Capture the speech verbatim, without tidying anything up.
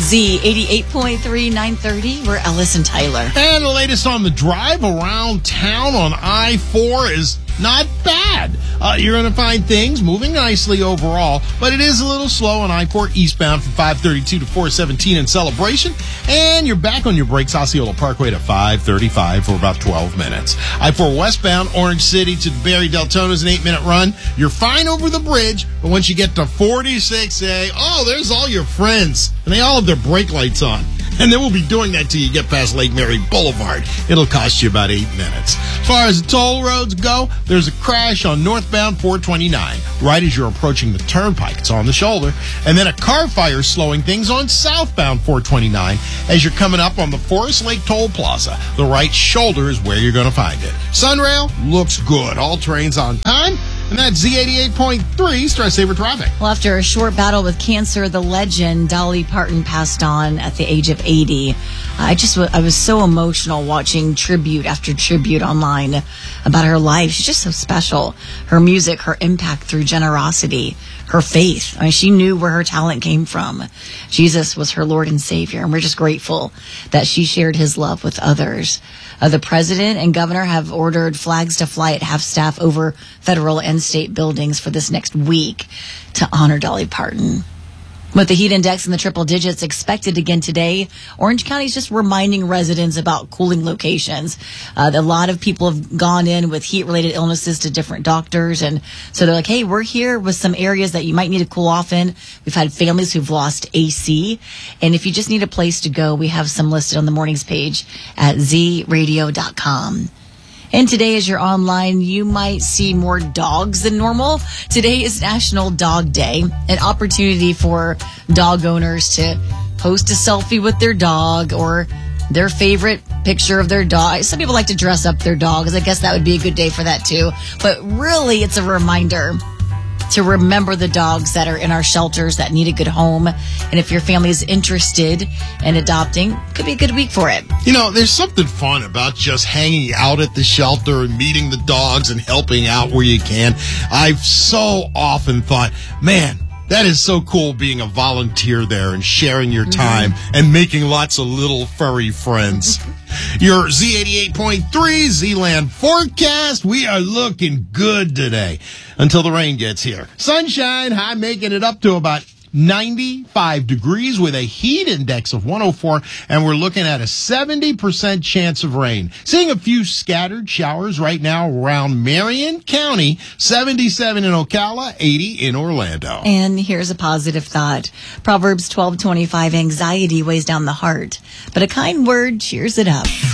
Z eighty-eight point three, nine thirty. We're Ellis and Tyler. And the latest on the drive around town on I four is not bad. Uh, you're going to find things moving nicely overall, but it is a little slow on I four eastbound from five thirty-two to four seventeen in Celebration. And you're back on your brakes, Osceola Parkway to five thirty-five for about twelve minutes. I four westbound, Orange City to Barry Deltona is an eight-minute run. You're fine over the bridge, but once you get to forty-six A, oh, there's all your friends, and they all have their brake lights on. And they will be doing that till you get past Lake Mary Boulevard. It'll cost you about eight minutes. As far as the toll roads go, there's a crash on northbound four twenty-nine. Right as you're approaching the turnpike, it's on the shoulder. And then a car fire slowing things on southbound four twenty-nine as you're coming up on the Forest Lake Toll Plaza. The right shoulder is where you're going to find it. Sunrail looks good. All trains on time. And that's Z eighty-eight point three, Stress Saver Traffic. Well, after a short battle with cancer, the legend Dolly Parton passed on at the age of eighty. I just I was so emotional watching tribute after tribute online about her life. She's just so special. Her music, her impact through generosity, her faith. I mean, she knew where her talent came from. Jesus was her Lord and Savior, and we're just grateful that she shared his love with others. Uh, the president and governor have ordered flags to fly at half-staff over federal and state buildings for this next week to honor Dolly Parton. With the heat index in the triple digits expected again today, Orange County is just reminding residents about cooling locations. Uh, a lot of people have gone in with heat-related illnesses to different doctors, and so they're like, hey, we're here with some areas that you might need to cool off in. We've had families who've lost A C, and if you just need a place to go, we have some listed on the mornings page at z radio dot com. And today, as you're online, you might see more dogs than normal. Today is National Dog Day, an opportunity for dog owners to post a selfie with their dog or their favorite picture of their dog. Some people like to dress up their dogs. I guess that would be a good day for that too. But really, it's a reminder to remember the dogs that are in our shelters that need a good home. And if your family is interested in adopting, it could be a good week for it. You know, there's something fun about just hanging out at the shelter and meeting the dogs and helping out where you can. I've so often thought, man, that is so cool being a volunteer there and sharing your time mm-hmm. and making lots of little furry friends. Your Z eighty-eight point three Z-Land forecast. We are looking good today until the rain gets here. Sunshine, high making it up to about ninety-five degrees with a heat index of one oh four, and we're looking at a seventy percent chance of rain. Seeing a few scattered showers right now around Marion County, seventy-seven in Ocala, eighty in Orlando. And here's a positive thought. Proverbs twelve twenty-five, anxiety weighs down the heart, but a kind word cheers it up.